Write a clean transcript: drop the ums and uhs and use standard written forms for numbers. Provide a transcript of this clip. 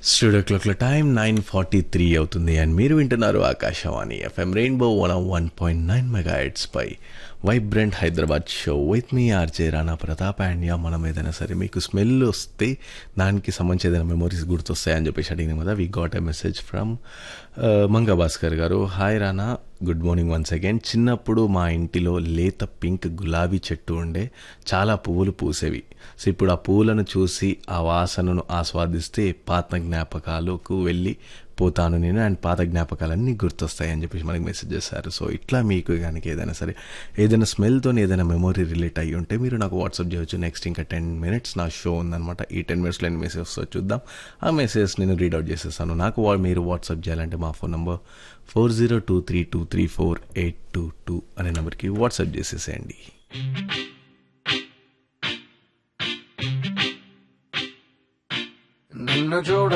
Studio క్లాక్లో time 9:43 అవుతుంది and మీరు వింటున్నారు Akashvani FM rainbow 101.9 megahertz pi vibrant Hyderabad show with me RJ Rana Pratap and yeah మనం ఏదైనా సరే మీకు స్మెల్ వస్తే దానికి సంబంధించి ఏదైనా మెమోరీస్ గుర్తొస్తాయని చెప్పేసి అడిగినాం కదా. We got a message from Manga Bhaskar గారు. హాయ్ రానా, గుడ్ మార్నింగ్ వన్స్ అగైన్. చిన్నప్పుడు మా ఇంటిలో లేత పింక్ గులాబీ చెట్టు ఉండే, చాలా పువ్వులు పూసేవి. సో ఇప్పుడు ఆ పువ్వులను చూసి ఆ వాసనను ఆస్వాదిస్తే పాత జ్ఞాపకాలకు వెళ్ళి పోతాను నేను అండ్ పాత జ్ఞాపకాలన్నీ గుర్తొస్తాయి అని చెప్పేసి మనకి మెసేజ్ చేశారు. సో ఇట్లా మీకు కనుక ఏదైనా సరే ఏదైనా స్మెల్తో ఏదైనా మెమొరీ రిలేట్ అయ్యి ఉంటే మీరు నాకు వాట్సాప్ చేయవచ్చు. నెక్స్ట్ ఇంకా 10 minutes నా షో ఉందనమాట. ఈ 10 minutesలో ఎన్ని మెసేజ్ వస్తుందో చూద్దాం. ఆ మెసేజ్ నేను రీడౌట్ చేసేస్తాను. నాకు మీరు వాట్సాప్ చేయాలంటే మా ఫోన్ నంబర్ 4023234822 అనే నెంబర్కి వాట్సాప్ చేసేసేయండి. నిన్ను చూడ